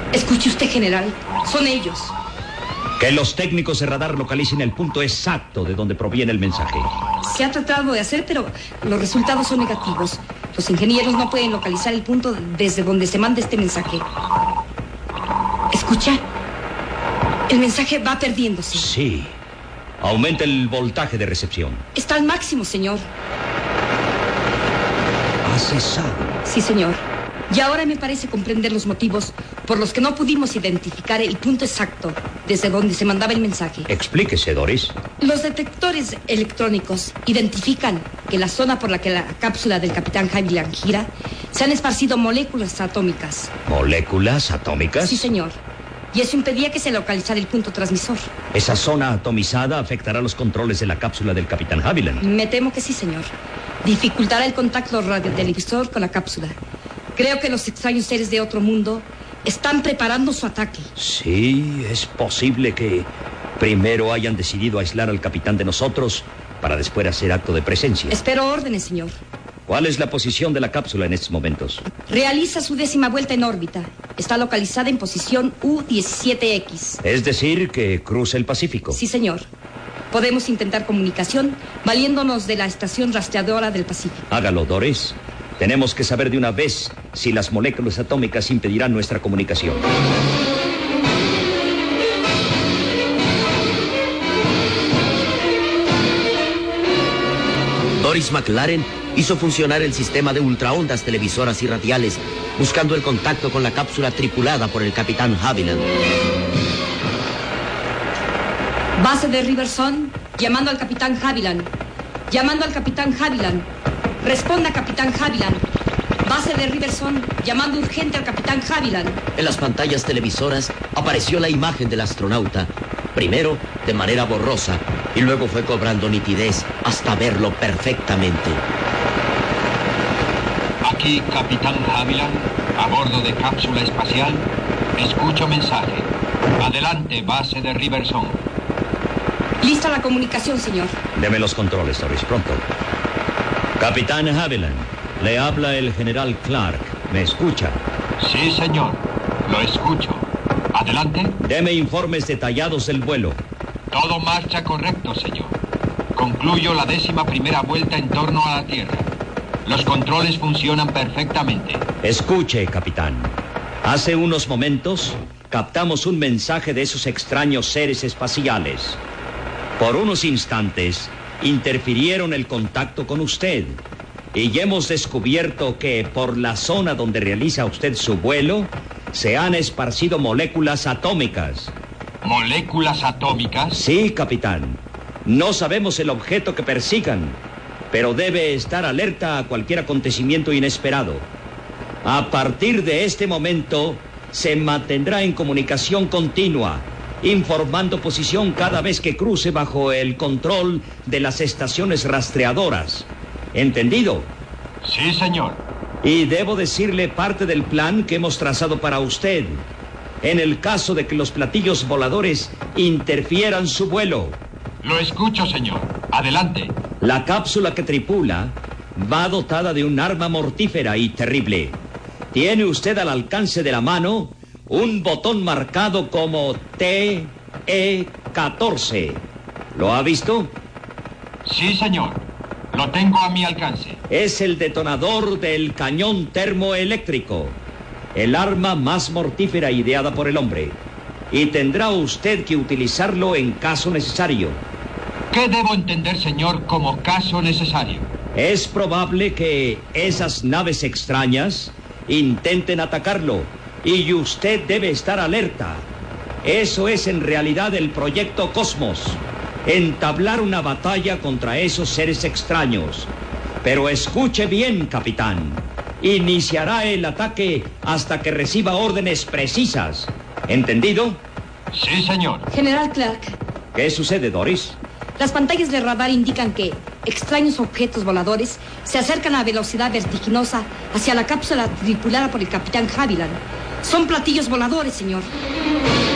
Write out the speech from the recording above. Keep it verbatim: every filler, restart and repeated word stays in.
Escuche usted, general. Son ellos. Que los técnicos de radar localicen el punto exacto de donde proviene el mensaje. Se ha tratado de hacer, pero los resultados son negativos. Los ingenieros no pueden localizar el punto desde donde se manda este mensaje. ¿Escucha? El mensaje va perdiéndose. Sí. Aumenta el voltaje de recepción. Está al máximo, señor. Ha cesado. Sí, señor. Y ahora me parece comprender los motivos por los que no pudimos identificar el punto exacto desde donde se mandaba el mensaje. Explíquese, Doris. Los detectores electrónicos identifican que en la zona por la que la cápsula del capitán Havilland gira se han esparcido moléculas atómicas. ¿Moléculas atómicas? Sí, señor. Y eso impedía que se localizara el punto transmisor. ¿Esa zona atomizada afectará los controles de la cápsula del capitán Havilland? Me temo que sí, señor. Dificultará el contacto radiotelevisor con la cápsula. Creo que los extraños seres de otro mundo están preparando su ataque. Sí, es posible que primero hayan decidido aislar al capitán de nosotros para después hacer acto de presencia. Espero órdenes, señor. ¿Cuál es la posición de la cápsula en estos momentos? Realiza su décima vuelta en órbita. Está localizada en posición U diecisiete X. Es decir, que cruza el Pacífico. Sí, señor. Podemos intentar comunicación valiéndonos de la estación rastreadora del Pacífico. Hágalo, Doris. Tenemos que saber de una vez si las moléculas atómicas impedirán nuestra comunicación. Doris McLaren hizo funcionar el sistema de ultraondas televisoras y radiales, buscando el contacto con la cápsula tripulada por el capitán Havilland. Base de Riverson, llamando al capitán Havilland. Llamando al capitán Havilland. Responda, capitán Havilland. Base de Riverson, llamando urgente al capitán Havilland. En las pantallas televisoras apareció la imagen del astronauta, primero de manera borrosa y luego fue cobrando nitidez hasta verlo perfectamente. Aquí, capitán Havilland, a bordo de cápsula espacial. Escucho mensaje. Adelante, base de Riverson. Lista la comunicación, señor. Deme los controles, Doris, pronto. Capitán Havilland, le habla el general Clark. ¿Me escucha? Sí, señor. Lo escucho. Adelante. Deme informes detallados del vuelo. Todo marcha correcto, señor. Concluyo la décima primera vuelta en torno a la Tierra. Los controles funcionan perfectamente. Escuche, capitán. Hace unos momentos captamos un mensaje de esos extraños seres espaciales. Por unos instantes interfirieron el contacto con usted y hemos descubierto que por la zona donde realiza usted su vuelo se han esparcido moléculas atómicas. ¿Moléculas atómicas? Sí, capitán. No sabemos el objeto que persigan, pero debe estar alerta a cualquier acontecimiento inesperado. A partir de este momento se mantendrá en comunicación continua, informando posición cada vez que cruce bajo el control de las estaciones rastreadoras. ¿Entendido? Sí, señor. Y debo decirle parte del plan que hemos trazado para usted, en el caso de que los platillos voladores interfieran su vuelo. Lo escucho, señor. Adelante. La cápsula que tripula va dotada de un arma mortífera y terrible. Tiene usted al alcance de la mano un botón marcado como T E catorce. ¿Lo ha visto? Sí, señor. Lo tengo a mi alcance. Es el detonador del cañón termoeléctrico, el arma más mortífera ideada por el hombre. Y tendrá usted que utilizarlo en caso necesario. ¿Qué debo entender, señor, como caso necesario? Es probable que esas naves extrañas intenten atacarlo y usted debe estar alerta. Eso es en realidad el proyecto Cosmos, entablar una batalla contra esos seres extraños. Pero escuche bien, capitán. Iniciará el ataque hasta que reciba órdenes precisas. ¿Entendido? Sí, señor. General Clark. ¿Qué sucede, Doris? Las pantallas de radar indican que extraños objetos voladores se acercan a velocidad vertiginosa hacia la cápsula tripulada por el capitán Havilland. Son platillos voladores, señor.